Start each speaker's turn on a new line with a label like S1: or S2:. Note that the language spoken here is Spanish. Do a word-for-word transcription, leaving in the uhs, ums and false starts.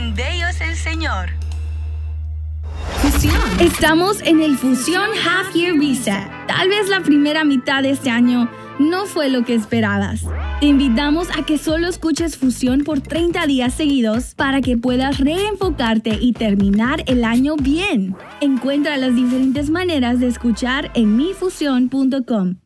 S1: en Deus el Señor.
S2: Fusión. Estamos en el Fusión Half Year Reset. Tal vez la primera mitad de este año no fue lo que esperabas. Te invitamos a que solo escuches Fusión por treinta días seguidos para que puedas reenfocarte y terminar el año bien. Encuentra las diferentes maneras de escuchar en mi fusión punto com.